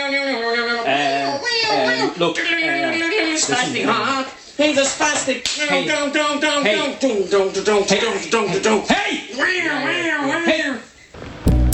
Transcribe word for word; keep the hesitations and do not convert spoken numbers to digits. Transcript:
Uh, um, look, uh, Spastic, huh? He's a spastic. Hey. Don't, don't, don't, Hey. don't, don't, don't, don't, don't, don't, don't, don't. Hey!